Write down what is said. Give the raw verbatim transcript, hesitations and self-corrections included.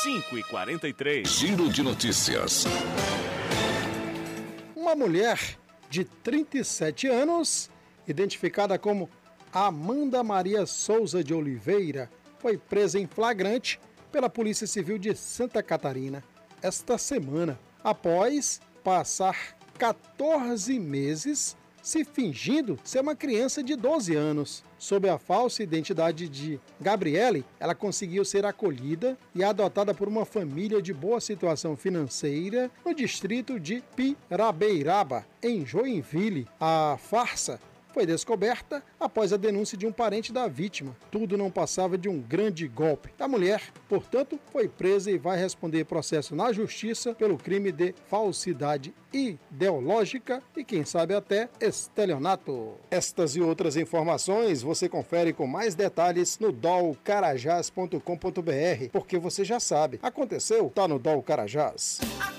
cinco e quarenta e três. Giro de notícias. Uma mulher de trinta e sete anos, identificada como Amanda Maria Souza de Oliveira, foi presa em flagrante pela Polícia Civil de Santa Catarina esta semana, após passar quatorze meses se fingindo ser uma criança de doze anos. Sob a falsa identidade de Gabriele, ela conseguiu ser acolhida e adotada por uma família de boa situação financeira no distrito de Pirabeiraba, em Joinville. A farsa foi descoberta após a denúncia de um parente da vítima. Tudo não passava de um grande golpe. A mulher, portanto, foi presa e vai responder processo na justiça pelo crime de falsidade ideológica e, quem sabe, até estelionato. Estas e outras informações você confere com mais detalhes no dol carajás ponto com ponto br, porque você já sabe, aconteceu, tá no Dol Carajás.